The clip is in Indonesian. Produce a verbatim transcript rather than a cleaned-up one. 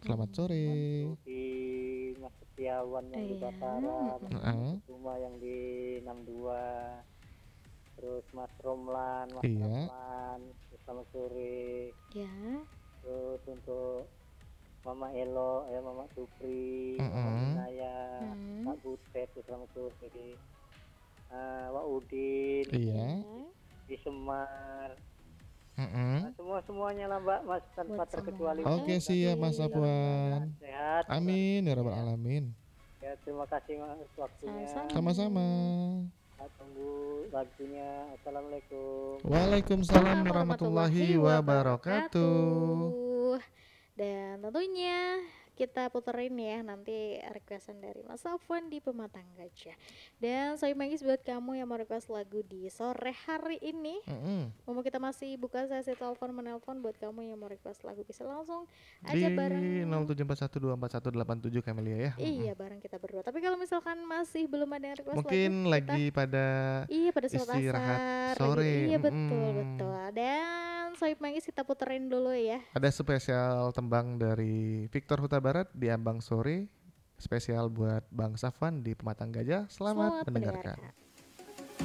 Selamat sore. Mas Rudi, Mas Setiawan yang di Iya, Batara, Mas Adi Heeh. Kusuma yang di enam dua, terus Mas Romlan, Mas Iya. Ramlan, selamat sore. ya. Terus untuk Mama Elo, ya Mama Supri, Mama Heeh. Inaya, Hmm, Pak Butet, selamat sore. Uh, Wak Udin, Iya. ya. di Semar, Heeh. nah, semua semuanya lah Mbak, Mas tanpa Buat terkecuali semua. Oke, mudah-mudahan siap Oke. Mas semuanya dalam Afwan. keadaan sehat, kabar Amin ya rabbal dunia. alamin. Ya terima kasih Mas waktunya. Sama-sama. Sama-sama. Saya tunggu lagunya. Assalamualaikum. Waalaikumsalam Waalaikumsalam warahmatullahi warahmatullahi wabarakatuh. wabarakatuh. Dan tentunya kita puterin ya nanti requestan dari Mas Afwan di Pematang Gajah. Dan saya Magis buat kamu yang mau request lagu di sore hari ini. Heeh. Mumpung kita masih buka sesi telepon menelpon, buat kamu yang mau request lagu bisa langsung Di aja bareng. nol tujuh empat satu dua empat satu delapan tujuh Camelia ya. Iya, Heeh. bareng kita berdua. Tapi kalau misalkan masih belum ada yang request lagu, Mungkin kita lagi pada iya pada sholat istirahat asar lagi. sore. Iya betul Mm-mm. betul. Dan Soib Manggis kita puterin dulu ya. Ada spesial tembang dari Victor Huta Barat di Ambang Sore. Spesial buat Bang Safwan di Pematang Gajah. Selamat Selamat mendengarkan. mendengarkan.